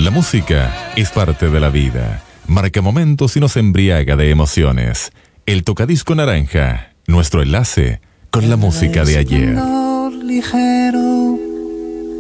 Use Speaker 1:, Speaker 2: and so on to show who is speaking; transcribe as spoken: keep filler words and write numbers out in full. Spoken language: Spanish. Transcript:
Speaker 1: La música es parte de la vida. Marca momentos y nos embriaga de emociones. El Tocadisco Naranja, nuestro enlace con la música de ayer.
Speaker 2: Ligero